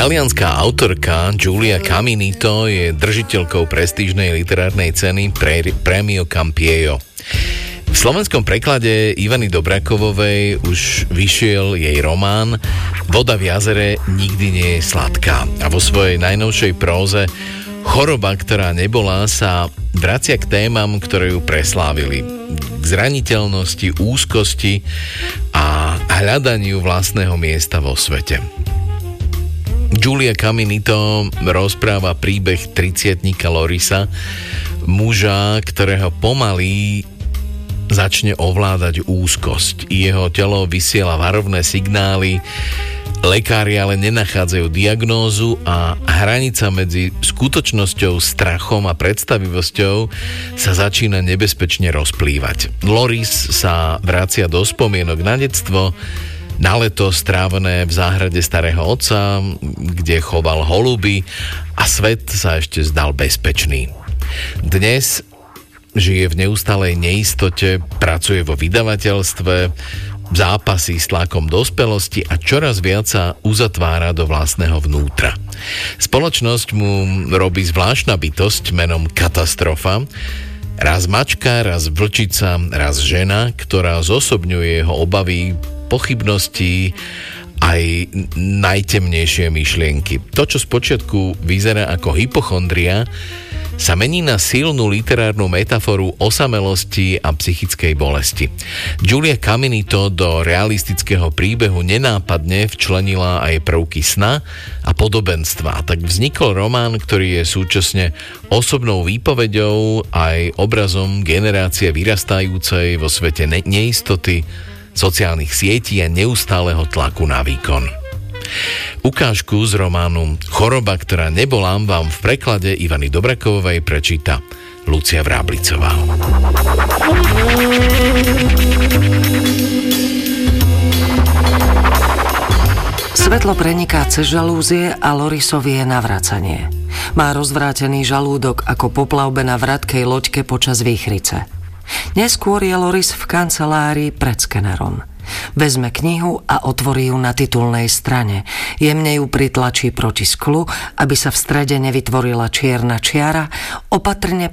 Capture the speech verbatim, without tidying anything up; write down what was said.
Talianská autorka Giulia Caminito je držiteľkou prestížnej literárnej ceny pre, Premio Campiello. V slovenskom preklade Ivany Dobrakovovej už vyšiel jej román Voda v jazere nikdy nie je sladká. A vo svojej najnovšej próze Choroba, ktorá nebola, sa vracia k témam, ktoré ju preslávili. K zraniteľnosti, úzkosti a hľadaniu vlastného miesta vo svete. Giulia Caminito rozpráva príbeh tridsiatnika Lorisa, muža, ktorého pomaly začne ovládať úzkosť. Jeho telo vysiela varovné signály, lekári ale nenachádzajú diagnózu a hranica medzi skutočnosťou, strachom a predstavivosťou sa začína nebezpečne rozplývať. Loris sa vracia do spomienok na detstvo, na leto strávené v záhrade starého otca, kde choval holuby a svet sa ešte zdal bezpečný. Dnes žije v neustálej neistote, pracuje vo vydavateľstve, zápasí s tlakom dospelosti a čoraz viac sa uzatvára do vlastného vnútra. Spoločnosť mu robí zvláštna bytosť menom Katastrofa, raz mačka, raz vlčica, raz žena, ktorá zosobňuje jeho obavy, pochybnosti, aj najtemnejšie myšlienky. To, čo spočiatku vyzerá ako hypochondria, sa mení na silnú literárnu metaforu osamelosti a psychickej bolesti. Giulia Caminito do realistického príbehu nenápadne včlenila aj prvky sna a podobenstva. Tak vznikol román, ktorý je súčasne osobnou výpoveďou aj obrazom generácie vyrastajúcej vo svete ne- neistoty, sociálnych sietí a neustáleho tlaku na výkon. Ukážku z románu Choroba, ktorá nebola, vám v preklade Ivany Dobrakovovej prečíta Lucia Vráblicová. Svetlo preniká cez žalúzie a Lorisovi je navracanie. Má rozvrátený žalúdok ako po plavbe na vratkej loďke počas výchrice. Neskôr je Loris v kancelárii pred skenerom. Vezme knihu a otvorí ju na titulnej strane. Jemne ju pritlačí proti sklu, aby sa v strede nevytvorila čierna čiara, opatrne